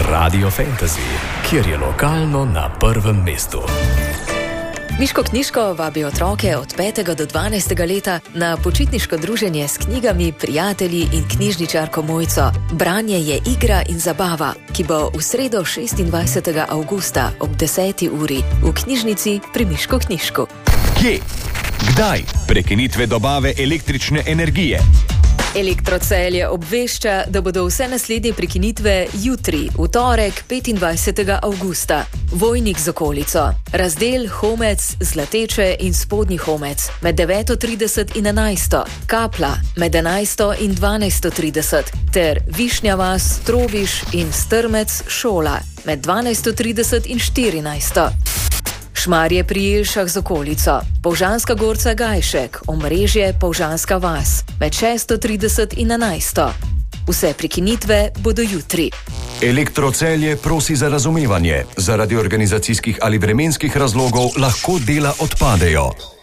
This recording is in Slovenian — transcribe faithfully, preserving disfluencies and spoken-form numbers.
Radio Fantasy, kjer je lokalno na prvem mestu. Miško knjižko vabi otroke od petega do dvanajstega leta na počitniško druženje s knjigami, prijatelji in knjižničarko Mojco. Branje je igra in zabava, ki bo v sredo šestindvajsetega avgusta ob deseti uri v knjižnici pri Miško knjižku. Kje? Kdaj? Prekinitve dobave električne energije. Elektrocelje obvešča, da bodo vse naslednje prekinitve jutri, v torek, petindvajsetega avgusta. Vojnik z okolico, razdel Homec, Zlateče in Spodnji Homec med deveto trideset in enajsto, Kapla med enajsto in dvanajsto trideset ter Višnja vas, Troviš in Strmec Šola med dvanajsto trideset in štirinajsto. Šmarje pri Jelšah z okolico, Polžanska gorca Gajšek, omrežje Polžanska vas med šesto trideset in enajsto. Vse prekinitve bodo jutri. Elektrocelje prosi za razumevanje. Zaradi organizacijskih ali vremenskih razlogov lahko dela odpadejo.